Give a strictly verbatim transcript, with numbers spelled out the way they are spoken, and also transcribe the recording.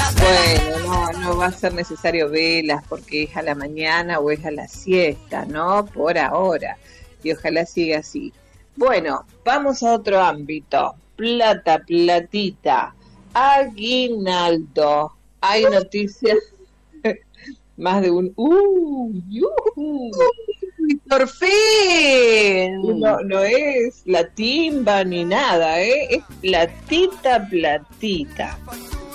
Bueno, no, no va a ser necesario velas porque es a la mañana o es a la siesta, ¿no? Por ahora. Y ojalá siga así. Bueno, vamos a otro ámbito. Plata, platita, aguinaldo. Hay noticias, más de un uh, yuhu. ¡Por fin! No, no es la timba ni nada, ¿eh? Es platita, platita.